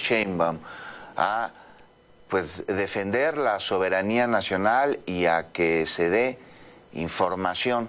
Sheinbaum a pues defender la soberanía nacional y a que se dé información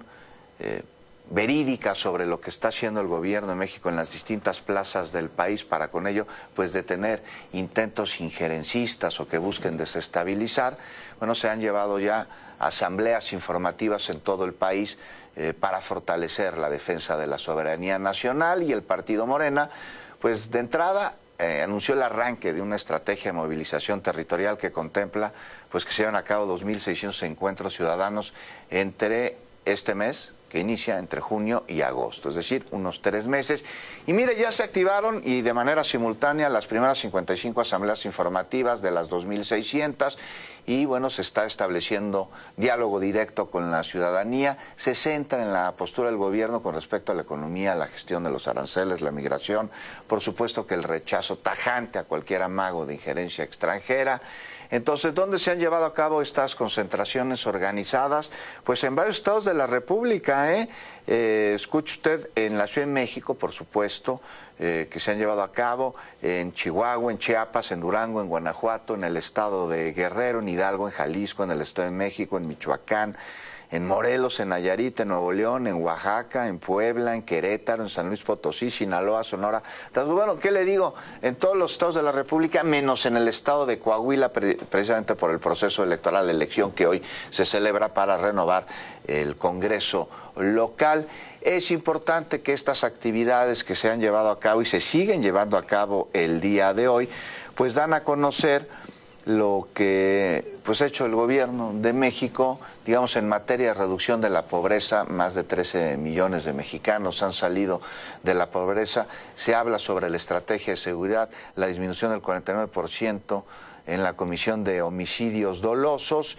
verídica sobre lo que está haciendo el gobierno de México en las distintas plazas del país para con ello pues detener intentos injerencistas o que busquen desestabilizar. Bueno, se han llevado ya asambleas informativas en todo el país para fortalecer la defensa de la soberanía nacional, y el partido Morena pues de entrada anunció el arranque de una estrategia de movilización territorial que contempla pues que se llevan a cabo 2.600 encuentros ciudadanos entre este mes, que inicia entre junio y agosto, es decir, unos 3 meses. Y mire, ya se activaron y de manera simultánea las primeras 55 asambleas informativas de las 2.600, y bueno, se está estableciendo diálogo directo con la ciudadanía. Se centra en la postura del gobierno con respecto a la economía, la gestión de los aranceles, la migración, por supuesto que el rechazo tajante a cualquier amago de injerencia extranjera. Entonces, ¿dónde se han llevado a cabo estas concentraciones organizadas? Pues en varios estados de la República, escuche usted, en la Ciudad de México, por supuesto, que se han llevado a cabo, en Chihuahua, en Chiapas, en Durango, en Guanajuato, en el estado de Guerrero, en Hidalgo, en Jalisco, en el estado de México, en Michoacán, en Morelos, en Nayarit, en Nuevo León, en Oaxaca, en Puebla, en Querétaro, en San Luis Potosí, Sinaloa, Sonora. Bueno, ¿qué le digo? En todos los estados de la República, menos en el estado de Coahuila, precisamente por el proceso electoral, la elección que hoy se celebra para renovar el Congreso local. Es importante que estas actividades que se han llevado a cabo y se siguen llevando a cabo el día de hoy, pues dan a conocer lo que pues ha hecho el gobierno de México, digamos, en materia de reducción de la pobreza. Más de 13 millones de mexicanos han salido de la pobreza. Se habla sobre la estrategia de seguridad, la disminución del 49% en la comisión de homicidios dolosos.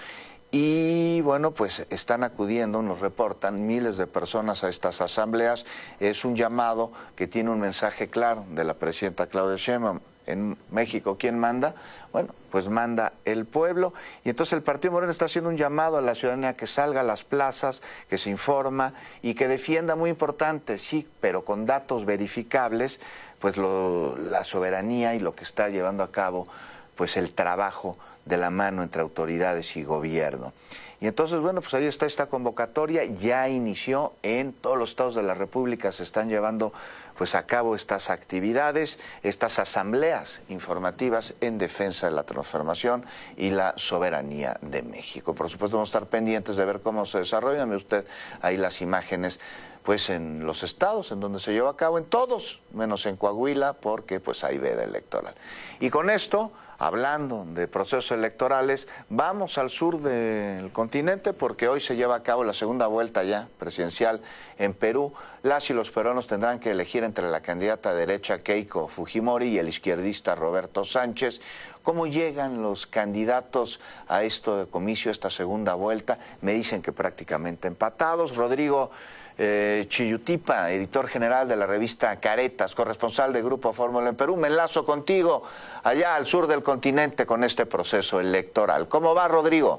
Y bueno, pues están acudiendo, nos reportan, miles de personas a estas asambleas. Es un llamado que tiene un mensaje claro de la presidenta Claudia Sheinbaum. En México, ¿quién manda? Bueno, pues manda el pueblo. Y entonces el Partido Moreno está haciendo un llamado a la ciudadanía que salga a las plazas, que se informa y que defienda, muy importante, sí, pero con datos verificables, pues la soberanía y lo que está llevando a cabo pues el trabajo de la mano entre autoridades y gobierno. Y entonces, bueno, pues ahí está esta convocatoria, ya inició en todos los estados de la República, se están llevando pues a cabo estas actividades, estas asambleas informativas en defensa de la transformación y la soberanía de México. Por supuesto, vamos a estar pendientes de ver cómo se desarrollan. Ve usted ahí las imágenes pues en los estados en donde se lleva a cabo, en todos, menos en Coahuila, porque pues hay veda electoral. Y con esto, hablando de procesos electorales, vamos al sur del continente porque hoy se lleva a cabo la segunda vuelta ya presidencial en Perú. Las y los peruanos tendrán que elegir entre la candidata derecha Keiko Fujimori y el izquierdista Roberto Sánchez. ¿Cómo llegan los candidatos a esto comicio, esta segunda vuelta? Me dicen que prácticamente empatados. Rodrigo Chiyutipa, editor general de la revista Caretas, corresponsal de Grupo Fórmula en Perú. Me enlazo contigo allá al sur del continente con este proceso electoral. ¿Cómo va, Rodrigo?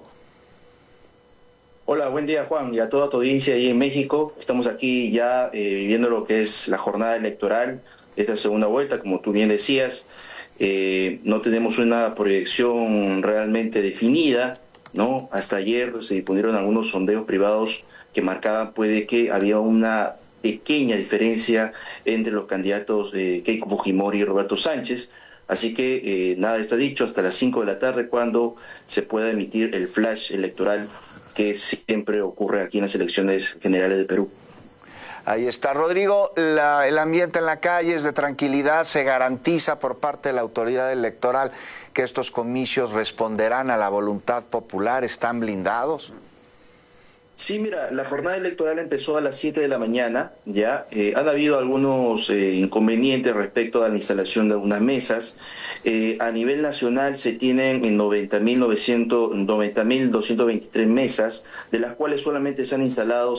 Hola, buen día, Juan, y a toda tu audiencia ahí en México. Estamos aquí ya viviendo lo que es la jornada electoral de esta segunda vuelta, como tú bien decías. No tenemos una proyección realmente definida, ¿no? Hasta ayer se difundieron algunos sondeos privados que marcaban puede que había una pequeña diferencia entre los candidatos de Keiko Fujimori y Roberto Sánchez. Así que nada está dicho hasta las 5 de la tarde cuando se pueda emitir el flash electoral que siempre ocurre aquí en las elecciones generales de Perú. Ahí está, Rodrigo. El ambiente en la calle es de tranquilidad. Se garantiza por parte de la autoridad electoral que estos comicios responderán a la voluntad popular. ¿Están blindados? Sí, mira, la jornada electoral empezó a las 7 de la mañana, ya. Han habido algunos inconvenientes respecto a la instalación de algunas mesas. A nivel nacional se tienen 90.223 mesas, de las cuales solamente se han instalado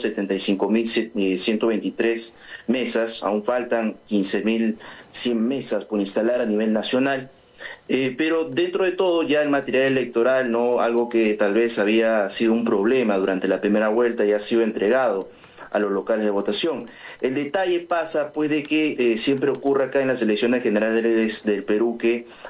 75.123 mesas. Aún faltan 15.100 mesas por instalar a nivel nacional. Pero dentro de todo ya el material electoral, no algo que tal vez había sido un problema durante la primera vuelta, ya ha sido entregado a los locales de votación. El detalle pasa pues de que siempre ocurre acá en las elecciones generales del Perú que